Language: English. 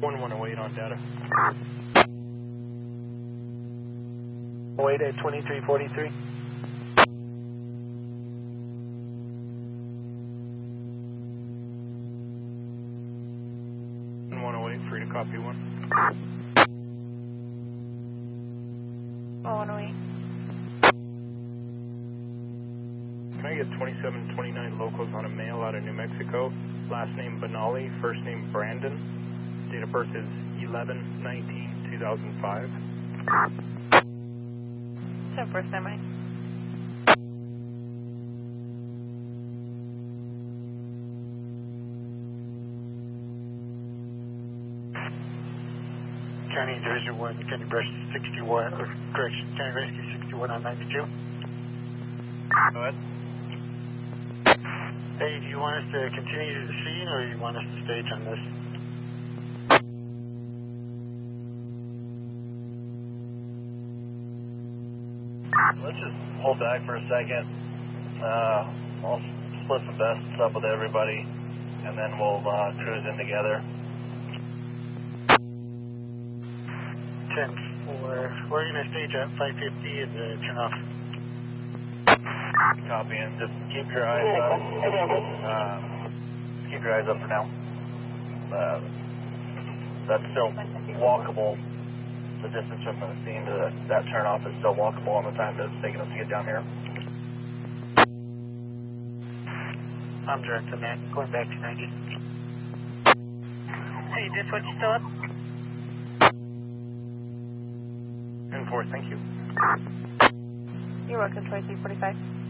1108 on data. Wait at 2343. Free to copy 1. 108. Can I get 2729 locals on a mail out of New Mexico? Last name Benali, first name Brandon. Date of birth is 11/19/2005. So first name, right? County Division 1, County Rescue 61, or correction, County Rescue 61 on 92. Go ahead. Hey, do you want us to continue to the scene, or do you want us to stage on this? Let's just hold back for a second. I'll split some vests up with everybody, and then we'll cruise in together. 10-4. We're going to stage at 550 and turn off. Copy, and just keep your eyes up. Keep your eyes up for now. That's still walkable. The distance from the scene to that turnoff is still walkable on the time that it's taking us to get down here. I'm direct on that. Going back to 90. Hey, this what you still up? And 4, thank you. You're welcome, 2345.